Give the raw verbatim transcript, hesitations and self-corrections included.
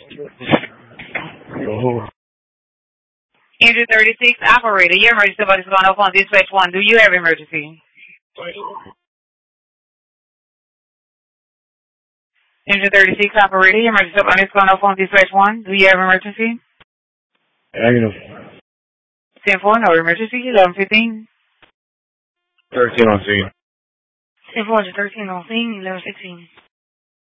Oh. Engine thirty-six, operator, your emergency device is going off on dispatch one. Do you have emergency? Engine thirty-six, operator, your emergency device is going off on dispatch one. Do you have emergency? Negative. ten four, no emergency. eleven fifteen. thirteen on scene. ten four, thirteen on scene. eleven sixteen.